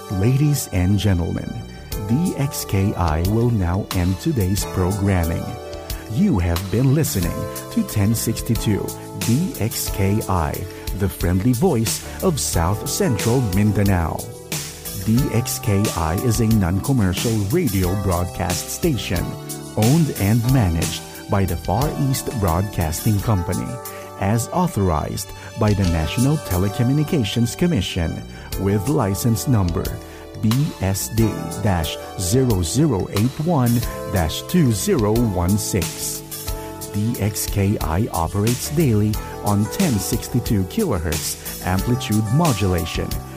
Ladies and gentlemen, DXKI will now end today's programming. You have been listening to 1062 DXKI, the friendly voice of South Central Mindanao. DXKI is a non-commercial radio broadcast station owned and managed by the Far East Broadcasting Company as authorized by the National Telecommunications Commission with license number BSD-0081-2016. DXKI operates daily on 1062 kHz amplitude modulation